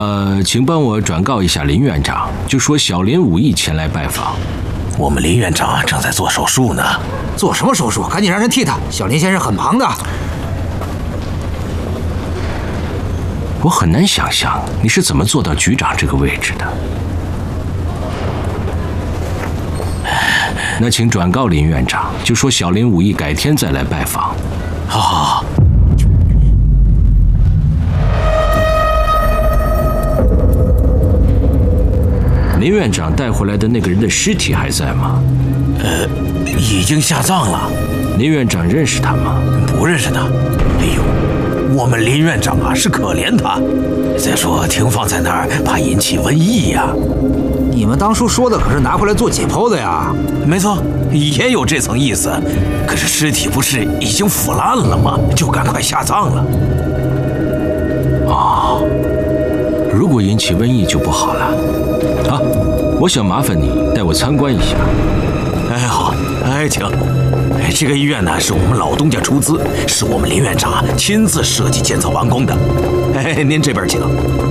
请帮我转告一下林院长，就说小林武艺前来拜访。 我们林院长正在做手术呢。 做什么手术？赶紧让人替他。小林先生很忙的。 我很难想象你是怎么做到局长这个位置的。那请转告林院长，就说小林武艺改天再来拜访。 好。 林院长带回来的那个人的尸体还在吗？ 已经下葬了。 林院长认识他吗？ 不认识他。哎呦，我们林院长啊是可怜他。再说停放在那儿，怕引起瘟疫呀。 你们当初说的可是拿回来做解剖的呀？ 没错，也有这层意思。可是尸体不是已经腐烂了吗？就赶快下葬了。 哦，如果引起瘟疫就不好了。啊，我想麻烦你带我参观一下。 哎，好，请。这个医院呢是我们老东家出资，是我们林院长亲自设计建造完工的。您这边请。